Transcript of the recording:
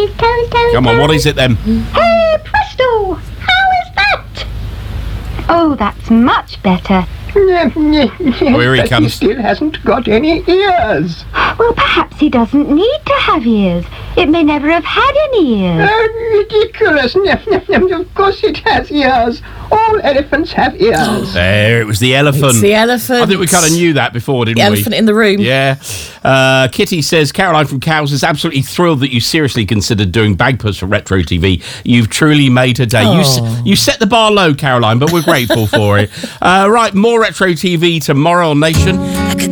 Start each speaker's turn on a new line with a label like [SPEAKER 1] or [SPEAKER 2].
[SPEAKER 1] his toes, toes.
[SPEAKER 2] Come on, what is it then?
[SPEAKER 1] Hey, presto! How is that? Oh, that's much better.
[SPEAKER 2] Here he
[SPEAKER 3] But
[SPEAKER 2] comes.
[SPEAKER 3] he still hasn't got any ears.
[SPEAKER 1] Well, perhaps he doesn't need to have ears. It may never have had any ears.
[SPEAKER 3] Ridiculous. Of course it has ears. All elephants have ears.
[SPEAKER 2] There, it was the elephant.
[SPEAKER 4] It's the elephant.
[SPEAKER 2] I think we kind of knew that before, didn't
[SPEAKER 4] The
[SPEAKER 2] we?
[SPEAKER 4] elephant in the room.
[SPEAKER 2] Yeah. Kitty says, Caroline from Cows is absolutely thrilled that you seriously considered doing Bagpuss for Retro TV. You've truly made her day. You set the bar low, Caroline, but we're grateful for it. Right, more Retro TV tomorrow on Nation.